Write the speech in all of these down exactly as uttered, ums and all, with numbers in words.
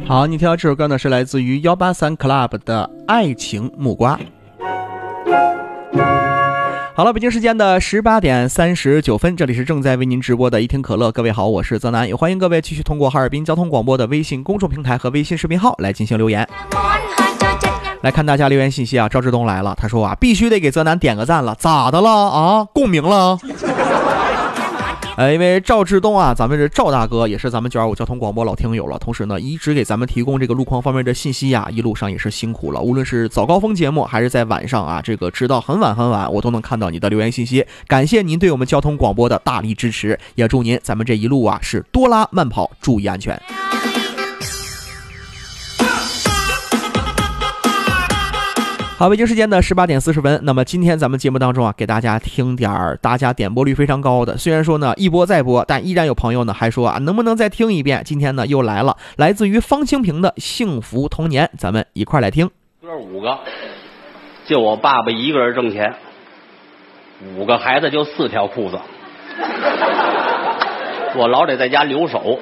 好，你听到这首歌呢，是来自于一八三 Club 的《爱情木瓜》。好了，北京时间的十八点三十九分，这里是正在为您直播的一听可乐。各位好，我是泽南，也欢迎各位继续通过哈尔滨交通广播的微信公众平台和微信视频号来进行留言。来看大家留言信息啊，赵志东来了，他说啊，必须得给泽南点个赞了，咋的了啊？共鸣了。呃，因为赵志东啊，咱们这赵大哥也是咱们九二五交通广播老听友了，同时呢，一直给咱们提供这个路况方面的信息呀、啊，一路上也是辛苦了。无论是早高峰节目，还是在晚上啊，这个直到很晚很晚，我都能看到你的留言信息。感谢您对我们交通广播的大力支持，也祝您咱们这一路啊是多拉慢跑，注意安全。好，北京时间的十八点四十分。那么今天咱们节目当中啊，给大家听点儿大家点播率非常高的，虽然说呢一播再播，但依然有朋友呢还说啊，能不能再听一遍？今天呢又来了，来自于方清平的《幸福童年》，咱们一块来听。 哥五个，就我爸爸一个人挣钱，五个孩子就四条裤子，我老得在家留守。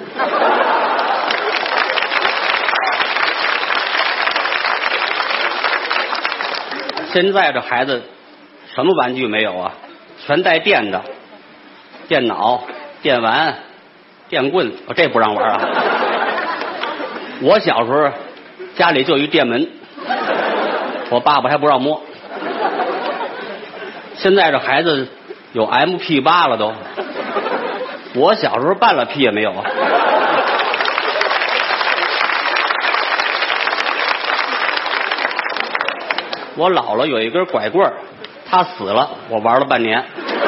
现在这孩子什么玩具没有啊？全带电的，电脑、电玩、电棍，哦，这不让玩啊！我小时候家里就一电门，我爸爸还不让摸。现在这孩子有 M P 八 了都，我小时候半拉屁也没有啊。我姥姥有一根拐棍儿，她死了，我玩了半年。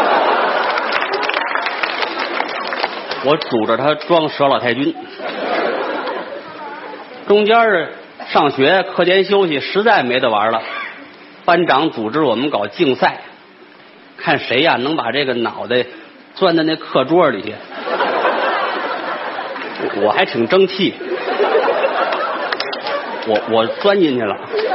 我拄着她装佘老太君。中间儿上学课间休息实在没得玩了，班长组织我们搞竞赛，看谁呀能把这个脑袋钻在那课桌里去。我还挺争气，我我钻进去了。